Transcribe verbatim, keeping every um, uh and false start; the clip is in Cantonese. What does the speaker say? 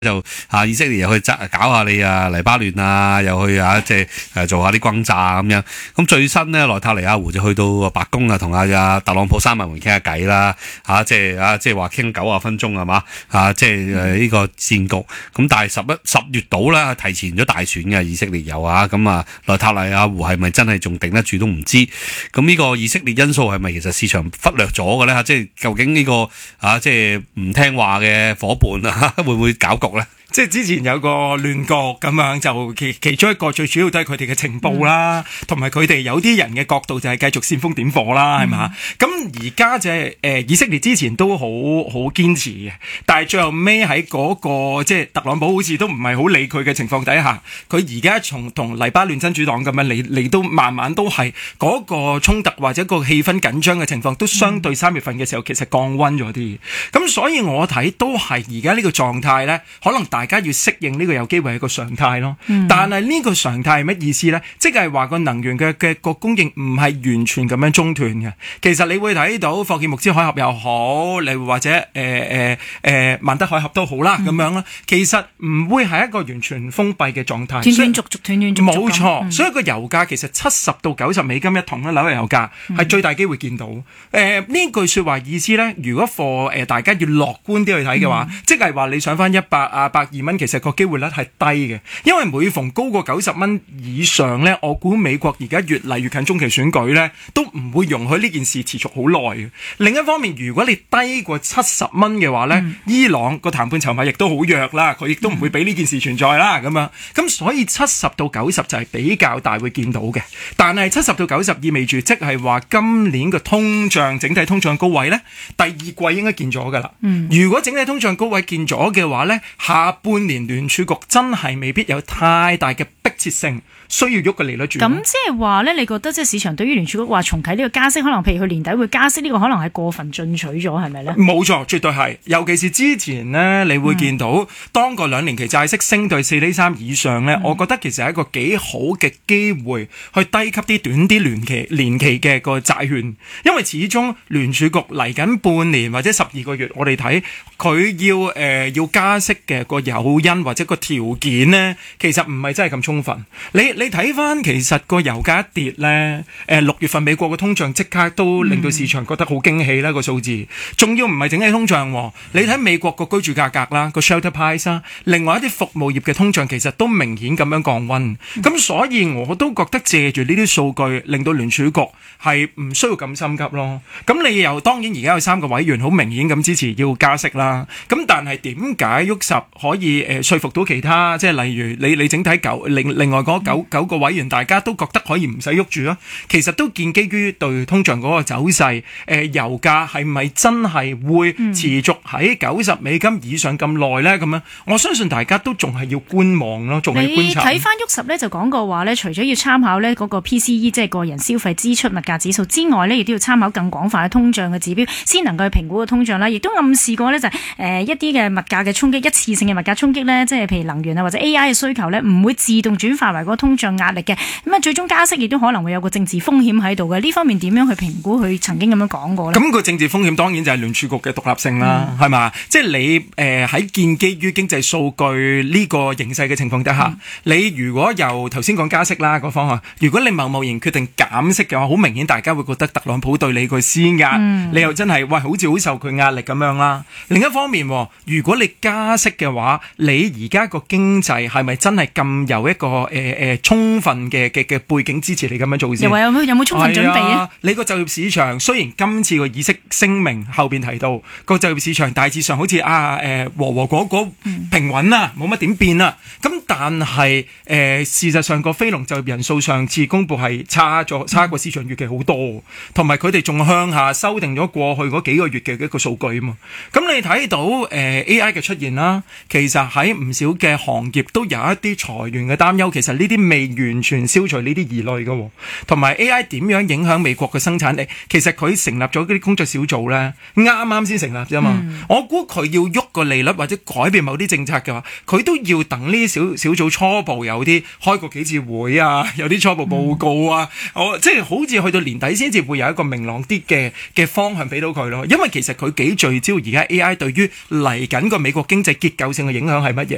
就啊以色列又去搞下你啊黎巴嫩啊，又去啊即係誒做下啲轟炸咁樣。咁最新呢，內塔尼亞胡就去到白宮啊，同阿阿特朗普三文門傾下偈啦，嚇即係啊即係話傾九十分鐘係嘛，啊即係誒呢個戰局。咁但係十一十月度咧提前咗大選嘅以色列有啊，咁啊內塔尼亞胡係咪真係仲頂得住都唔知。咁呢個以色列因素係咪其實市場忽略咗嘅咧？嚇，即係究竟呢個啊即係唔聽話嘅伙伴啊，會唔會搞局咧？ 即係之前有個亂局咁樣，就其其中一個最主要都係佢哋嘅情報啦，同埋佢哋有啲人嘅角度就係繼續煽風點火啦，係嘛？咁而家就係誒以色列之前都好好堅持嘅，但係最後尾喺嗰個即係特朗普好似都唔係好理佢嘅情況底下，佢而家從同黎巴嫩真主黨咁樣嚟嚟都慢慢都係嗰個衝突或者個氣氛緊張嘅情況都相對三月份嘅時候其實降溫咗啲，咁所以我睇都係而家呢個狀態咧，可能大大家要適應呢個有機會係個常態咯，嗯、但係呢個常態係乜意思呢？即係話個能源嘅嘅個供應唔係完全咁樣中斷嘅。其實你會睇到霍爾木茲海峽又好，你或者誒誒誒曼德海峽都好啦，咁、嗯、樣啦，其實唔會係一個完全封閉嘅狀態，斷斷續續斷斷續續。 冇錯， 嗯、 所以個油價其實七十到九十美金一桶咧，紐約油價係最大機會見到。誒、嗯、呢、呃、句說話意思呢，如果貨誒大家要樂觀啲去睇嘅話，嗯、即係話你上翻一百啊百二蚊，其實個機會率係低嘅，因為每逢高過九十蚊以上呢，我估美國而家越嚟越近中期選舉呢，都唔會容許呢件事持續好耐嘅。另一方面，如果你低過七十蚊嘅話呢，嗯、伊朗個談判籌碼亦都好弱啦，佢亦都唔會俾呢件事存在啦，咁樣。咁所以七十到九十就係比較大會見到嘅，但係七十到九十意味住即係話今年個通脹整體通脹高位呢，第二季應該見咗噶啦。嗯、如果整體通脹高位見咗嘅話呢，下半年聯儲局真係未必有太大嘅迫切性，需要喐個利率轉。 咁即係話咧，你覺得即係市場對於聯儲局話重啟呢個加息，可能譬如佢年底會加息呢、呢個可能係過分進取咗，係咪咧？ 冇錯，絕對係。尤其是之前呢，你會見到、嗯、當個兩年期債息升到四厘三以上呢，嗯、我覺得其實係一個幾好嘅機會去低級啲、短啲年期年期嘅個債券，因為始終聯儲局嚟緊半年或者十二個月，我哋睇佢要誒、呃、要加息嘅個誘因或者個條件呢，其實唔係真係咁充分。你你睇翻其實個油價一跌呢，誒六月份美國嘅通脹即刻都令到市場覺得好驚喜啦個數字，仲要唔係整體通脹，你睇美國個居住價格啦，個 shelter price 啦，另外一啲服務業嘅通脹其實都明顯咁樣降溫，咁、嗯、所以我都覺得借住呢啲數據，令到聯儲局係唔需要咁心急咯。咁你又當然而家有三個委員好明顯咁支持要加息啦，咁但係點解沃什可以誒、呃、說服到其他，即係例如你你整體九另另外嗰九九個委員大家都覺得可以唔使喐住啊？其實都建基於對通脹嗰個走勢，誒、呃、油價係咪真係會持續喺九十美金以上咁耐咧？咁樣我相信大家都仲係要觀望咯，仲係要觀察。 你睇翻沃什咧就講過話咧，除咗要參考咧嗰個 P C E 即係個人消費支出物價指數之外咧，亦都要參考更廣泛嘅通脹嘅指標，先能夠去評估個通脹啦。亦都暗示過咧就係、是、誒、呃、一啲嘅物價嘅衝擊，一次性嘅物價衝擊咧，即係譬如能源啊或者 A I 嘅需求咧，唔會自動轉化為嗰個通脹壓力嘅。咁啊，最終加息亦都可能會有個政治風險喺度嘅。呢方面點樣去評估？佢曾經咁樣講過咧。咁個政治風險當然就係聯儲局嘅獨立性啦，係嘛、嗯？即係你誒喺、呃、建基於經濟數據呢個形勢嘅情況底下，嗯、你如果由頭先講加息啦、嗰個方向，如果你貿貿然決定減息嘅話，好明顯大家會覺得特朗普對你個施壓，嗯、你又真係喂好似好受佢壓力咁樣啦。另一方面，如果你加息嘅話，你而家個經濟係咪真係咁有一個誒誒、呃、充分嘅嘅嘅背景支持你咁樣做先？ 又話有冇有冇充分準備啊？ 你個就業市場雖然今次個議息聲明後邊提到個就業市場大致上好似啊誒、呃、和和果果平穩啦，冇乜點變啦。咁但係誒、呃、事實上個非農就業人數上次公布係差咗，差過市場預期好多，同埋佢哋仲向下修訂咗過去嗰幾個月嘅一個數據啊嘛。咁你睇到誒、呃、A I 嘅出現啦，其實喺唔少嘅行業都有一啲裁員嘅擔憂。其實呢啲未完全消除呢啲疑慮嘅，同埋 A I 點樣影響美國嘅生產力？其實佢成立咗嗰啲工作小組咧，啱啱先成立啫嘛。嗯、我估佢要喐個利率或者改變某啲政策嘅話，佢都要等呢啲小小組初步有啲開過幾次會啊，有啲初步報告啊，嗯、我即係好似去到年底先至會有一個明朗啲嘅嘅方向俾到佢咯。因為其實佢幾聚焦而家 A I 對於嚟緊個美國經濟結構性嘅影響係乜嘢？